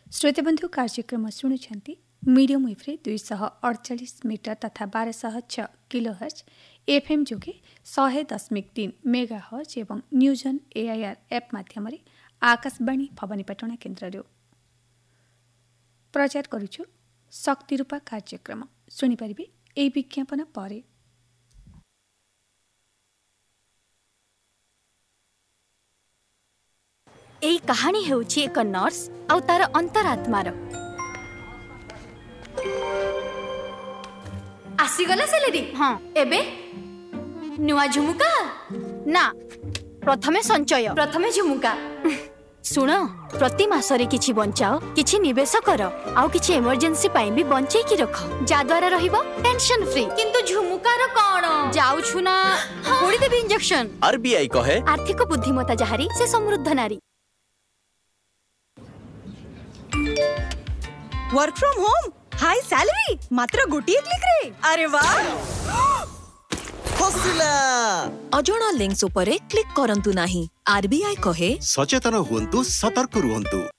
श्रोतबंधु कार्यक्रम शुणुंट medium वेव्रे 248 metre तथा 1206 kilohertz FM जोगे 100.3 मेगाहर्ट्ज एवं न्यूजन एआईआर एप माध्यम आकाशवाणी भवानीपाटना केन्द्र प्रचार करुछु शक्तिरूपा कार्यक्रम शुणिपारे ए विज्ञापन परे। एई कहानी हेउछि एक नर्स आउ तार अंतरात्मार। आसीगला सैलरी। हाँ एबे नुआ झुमुका ना प्रथमे संचय प्रथमे झुमुका। सुन प्रति मासरे किछि बंचाओ किछि निवेश कर आउ किछि इमरजेंसी पाई भी बंचै की रख जा द्वारा रहिबो टेंशन फ्री। किंतु झुमुकार कोन जाउ छुना गोड़ी देबी इंजेक्शन। आरबीआई कहे आर्थिक बुद्धिमत्ता जहारी से समृद्ध नारी। Work from home high salary मात्र गोटिए क्लिक रे। अरे वाह हसिला अजणा लिंक्स उपरे क्लिक करंतु नाही। आरबीआई कहे सचेतन हुंतु सतर्क रुहंतु।